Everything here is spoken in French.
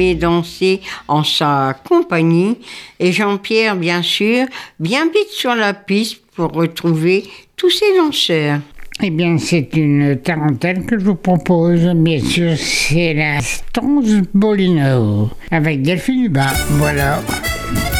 et danser en sa compagnie. Et Jean-Pierre, bien sûr, bien vite sur la piste pour retrouver tous ses danseurs. Eh bien, c'est une tarentelle que je vous propose. Bien sûr, c'est la Stanze Bolino avec Delphine Hubin. Voilà.